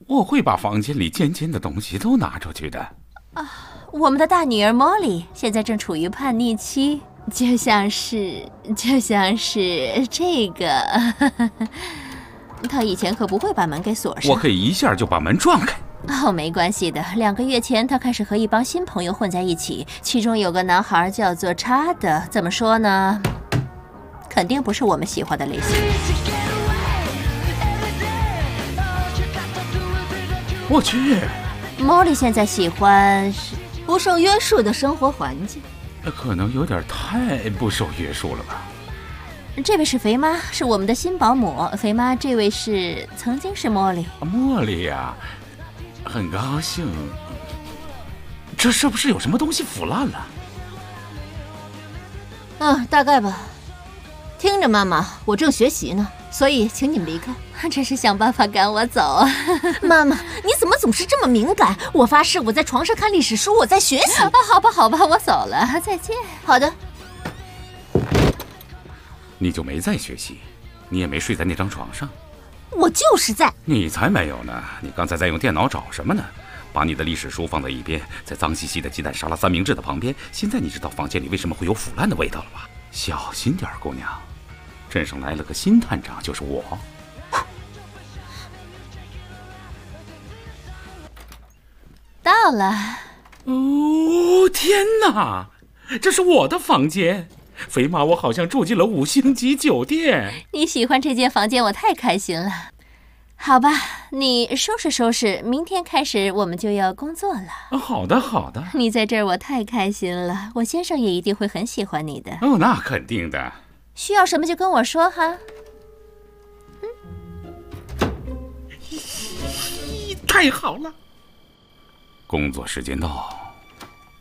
我会把房间里尖尖的东西都拿出去的。 啊，我们的大女儿莫莉现在正处于叛逆期，就像是这个。她以前可不会把门给锁上。 我可以一下就把门撞开。 哦，没关系的。2个月前，她开始和一帮新朋友混在一起，其中有个男孩叫做查德。怎么说呢？肯定不是我们喜欢的类型。 我去， 莫莉现在喜欢不受约束的生活环境。 可能有点太不受约束了吧。 这位是肥妈，是我们的新保姆。肥妈，这位曾经是莫莉。 莫莉呀，很高兴。这是不是有什么东西腐烂了？ 大概吧。听着，妈妈，我正学习呢，所以请你们离开。真是想办法赶我走啊！ 妈妈，你怎么总是这么敏感？我发誓，我在床上看历史书，我在学习。 好吧，我走了，再见。 好的。 你就没在学习，你也没睡在那张床上。 我就是在。 你才没有呢！你刚才在用电脑找什么呢？把你的历史书放在一边，在脏兮兮的鸡蛋沙拉三明治的旁边。现在你知道房间里为什么会有腐烂的味道了吧？小心点，姑娘。镇上来了个新探长，就是我。 到了。 哦，天哪！这是我的房间。肥妈，我好像住进了5星级酒店。 你喜欢这间房间，我太开心了。好吧，你收拾收拾，明天开始我们就要工作了。 好的，好的。 你在这儿，我太开心了。我先生也一定会很喜欢你的。 哦，那肯定的。 需要什么就跟我说哈。 太好了。工作时间到。